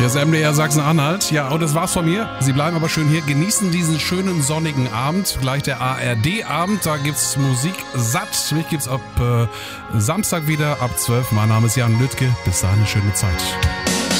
Hier ist MDR Sachsen-Anhalt. Ja, und das war's von mir. Sie bleiben aber schön hier. Genießen diesen schönen sonnigen Abend. Gleich der ARD-Abend. Da gibt's Musik satt. Mich gibt's ab Samstag wieder ab 12. Mein Name ist Jan Lüttke. Bis dahin eine schöne Zeit.